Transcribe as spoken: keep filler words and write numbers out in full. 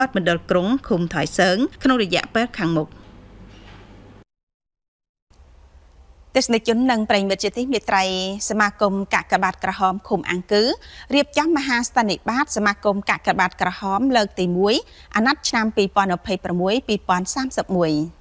អត់មណ្ឌលក្រុងឃុំថយសើងក្នុងរយៈពេលខាងមុខទេសនិកជននិងប្រិយមិត្តជាទីមេត្រីសមាគមកាកបាទក្រហមឃុំអង្គររៀបចំមហាស្តនិបាតសមាគមកាកបាទក្រហមលើកទីមួយអាណត្តិឆ្នាំពីរពាន់ម្ភៃប្រាំមួយ ពីរពាន់សាមសិបមួយ